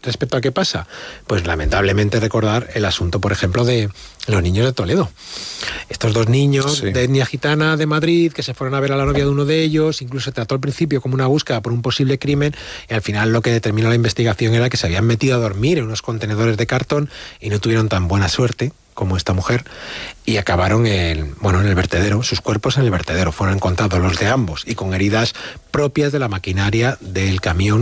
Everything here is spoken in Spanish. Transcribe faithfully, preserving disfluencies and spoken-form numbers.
respecto a qué pasa, pues lamentablemente recordar el asunto, por ejemplo, de los niños de Toledo. Estos dos niños sí. de etnia gitana de Madrid que se fueron a ver a la novia de uno de ellos, incluso se trató al principio como una búsqueda por un posible crimen y al final lo que determinó la investigación era que se habían metido a dormir en unos contenedores de cartón y no tuvieron tan buena suerte como esta mujer, y acabaron en, bueno, en el vertedero, sus cuerpos en el vertedero. Fueron encontrados los de ambos y con heridas propias de la maquinaria del camión